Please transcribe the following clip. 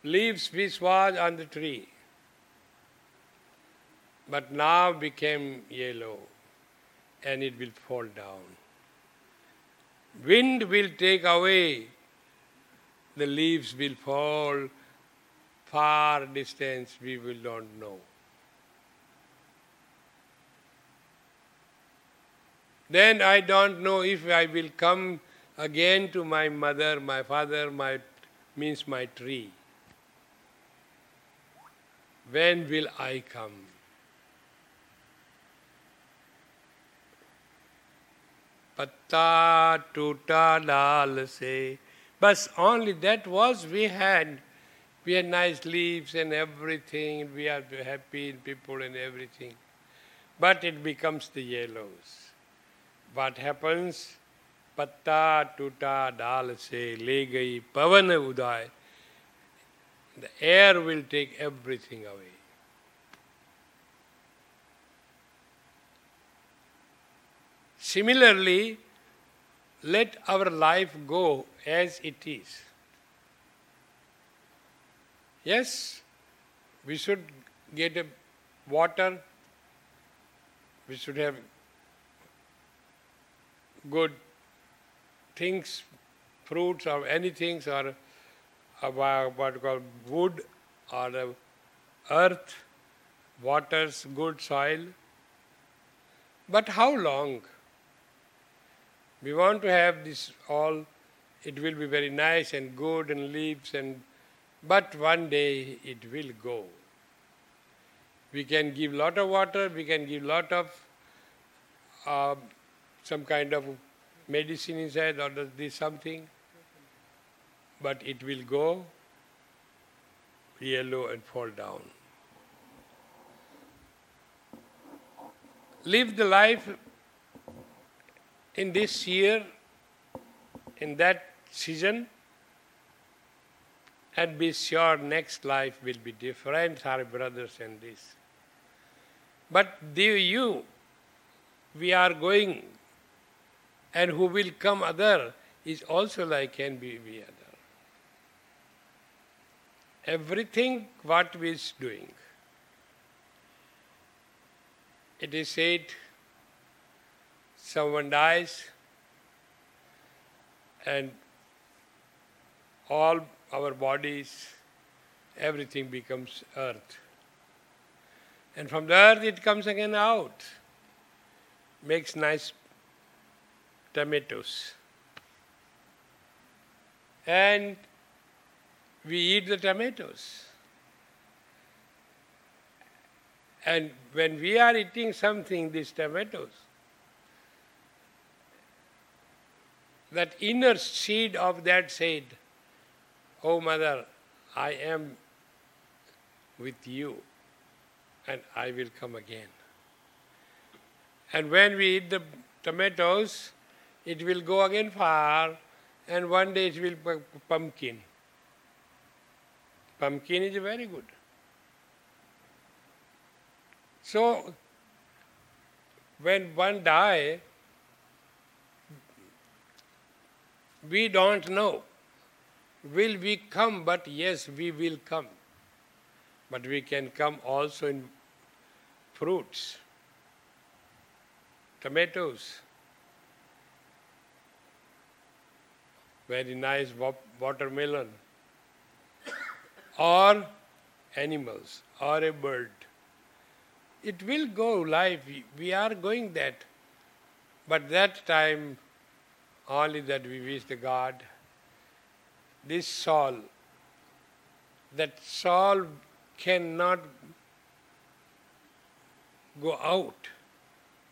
leaves which was on the tree, but now became yellow, and it will fall down. Wind will take away, the leaves will fall far distance, we will not know. Then I don't know if I will come again to my mother, my father, my tree. When will I come? Patta tuta dal se. But only that was we had. We had nice leaves and everything. We are happy people and everything. But it becomes the yellows. What happens? Patta tuta dal se le gayi pavan uday. The air will take everything away. Similarly, let our life go as it is. Yes, we should get a water, we should have good things, fruits or anything, or what called wood or earth, waters, good soil. But how long? We want to have this all, it will be very nice and good and leaves, but one day it will go. We can give lot of water, we can give lot of some kind of medicine inside or this something, but it will go yellow and fall down. Live the life in this year, in that season, and be sure next life will be different, our brothers and this. But we are going, and who will come other is also like can be other. Everything what we is doing, it is said, someone dies and all our bodies, everything becomes earth. And from the earth it comes again out, makes nice tomatoes. And we eat the tomatoes. And when we are eating something, these tomatoes, that inner seed of that said, "Oh mother, I am with you and I will come again." And when we eat the tomatoes, it will go again far, and one day it will be pumpkin. Pumpkin is very good. So, when one dies, we don't know. Will we come? But yes, we will come. But we can come also in fruits, tomatoes, very nice watermelon, or animals, or a bird. It will go life. We are going that. But that time, only that we wish the God, this soul, that soul cannot go out.